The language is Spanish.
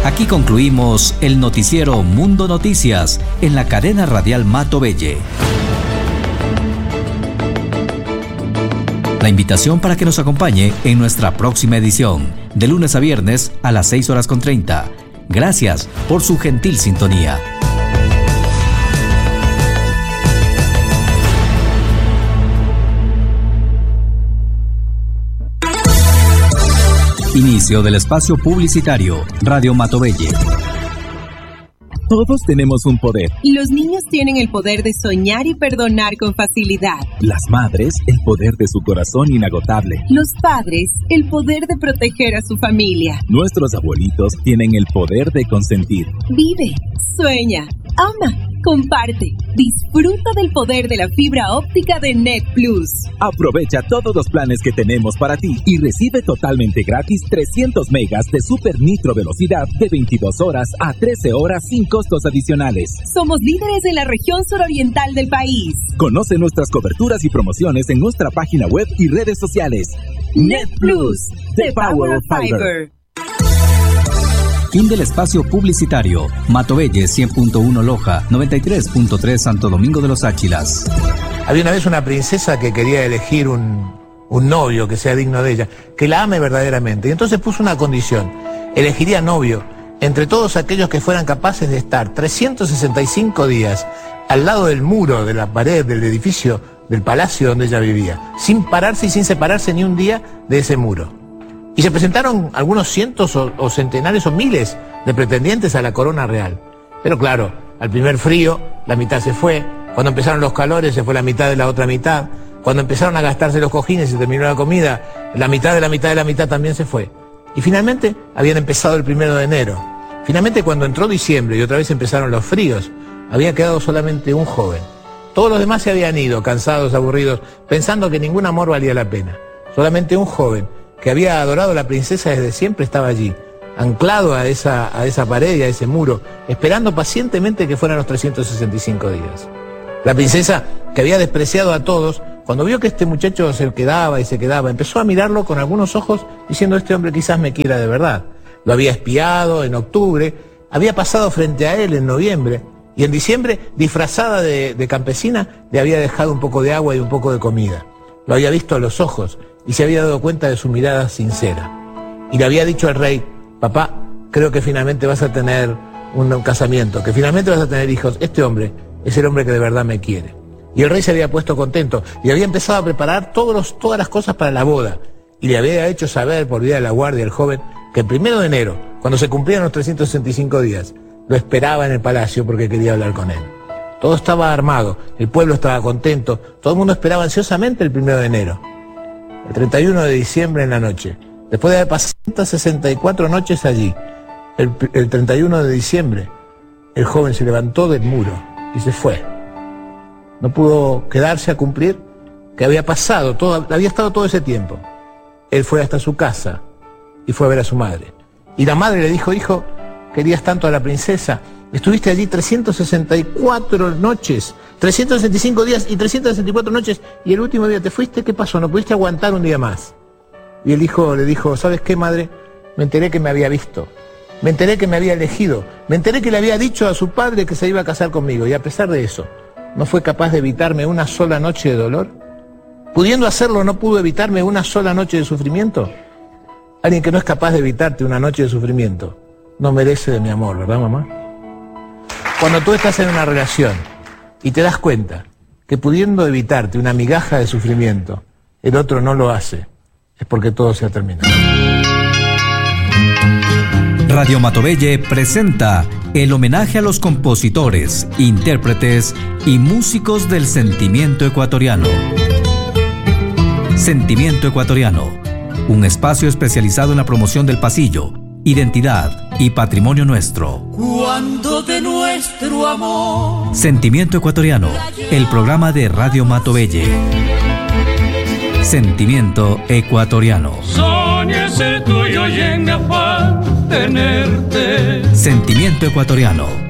Aquí concluimos el noticiero Mundo Noticias en la cadena radial Matovelle. La invitación para que nos acompañe en nuestra próxima edición, de lunes a viernes a las 6:30. Gracias por su gentil sintonía. Inicio del espacio publicitario, Radio Matovelle. Todos tenemos un poder. Los niños tienen el poder de soñar y perdonar con facilidad. Las madres, el poder de su corazón inagotable. Los padres, el poder de proteger a su familia. Nuestros abuelitos tienen el poder de consentir. Vive, sueña, ama, comparte. Disfruta del poder de la fibra óptica de Net Plus. Aprovecha todos los planes que tenemos para ti y recibe totalmente gratis 300 megas de super nitro velocidad de 22 horas a 13 horas sin costos adicionales. Somos líderes en la región suroriental del país. Conoce nuestras coberturas y promociones en nuestra página web y redes sociales. Net Plus, the power of fiber. Fin del espacio publicitario. Matovelle 100.1 Loja, 93.3 Santo Domingo de los Áchilas. Había una vez una princesa que quería elegir un novio que sea digno de ella, que la ame verdaderamente. Y entonces puso una condición. Elegiría novio entre todos aquellos que fueran capaces de estar 365 días al lado del muro, de la pared, del edificio, del palacio donde ella vivía, sin pararse y sin separarse ni un día de ese muro. Y se presentaron algunos cientos o centenares o miles de pretendientes a la corona real. Pero claro, al primer frío, la mitad se fue. Cuando empezaron los calores, se fue la mitad de la otra mitad. Cuando empezaron a gastarse los cojines y terminó la comida, la mitad de la mitad de la mitad también se fue. Y finalmente habían empezado el 1 de enero. Finalmente, cuando entró diciembre y otra vez empezaron los fríos, había quedado solamente un joven. Todos los demás se habían ido, cansados, aburridos, pensando que ningún amor valía la pena. Solamente un joven que había adorado a la princesa desde siempre estaba allí, anclado a esa pared y a ese muro, esperando pacientemente que fueran los 365 días. La princesa, que había despreciado a todos, cuando vio que este muchacho se quedaba y se quedaba, empezó a mirarlo con algunos ojos, diciendo: este hombre quizás me quiera de verdad. Lo había espiado en octubre, había pasado frente a él en noviembre, y en diciembre, disfrazada de campesina, le había dejado un poco de agua y un poco de comida. Lo había visto a los ojos y se había dado cuenta de su mirada sincera. Y le había dicho al rey: papá, creo que finalmente vas a tener un casamiento, que finalmente vas a tener hijos. Este hombre es el hombre que de verdad me quiere. Y el rey se había puesto contento y había empezado a preparar todas las cosas para la boda. Y le había hecho saber por vía de la guardia al joven que el 1 de enero, cuando se cumplieran los 365 días, lo esperaba en el palacio porque quería hablar con él. Todo estaba armado, el pueblo estaba contento, todo el mundo esperaba ansiosamente el 1 de enero. El 31 de diciembre en la noche, después de haber pasado 164 noches allí, el 31 de diciembre, el joven se levantó del muro y se fue. No pudo quedarse a cumplir que había estado todo ese tiempo. Él fue hasta su casa y fue a ver a su madre. Y la madre le dijo: hijo, querías tanto a la princesa, estuviste allí 364 noches, 365 días y 364 noches, y el último día te fuiste. ¿Qué pasó? ¿No pudiste aguantar un día más? Y el hijo le dijo: ¿sabes qué, madre? Me enteré que me había visto, me enteré que me había elegido, me enteré que le había dicho a su padre que se iba a casar conmigo, y a pesar de eso, ¿no fue capaz de evitarme una sola noche de dolor? Pudiendo hacerlo, ¿no pudo evitarme una sola noche de sufrimiento? Alguien que no es capaz de evitarte una noche de sufrimiento no merece de mi amor, ¿verdad, mamá? Cuando tú estás en una relación y te das cuenta que pudiendo evitarte una migaja de sufrimiento, el otro no lo hace, es porque todo se ha terminado. Radio Matovelle presenta el homenaje a los compositores, intérpretes y músicos del sentimiento ecuatoriano. Sentimiento Ecuatoriano, un espacio especializado en la promoción del pasillo, identidad y patrimonio nuestro. Cuando de nuestro amor. Sentimiento Ecuatoriano, el programa de Radio Matovelle. Sentimiento Ecuatoriano. Soñé ser tuyo y en mi afán tenerte. Sentimiento Ecuatoriano.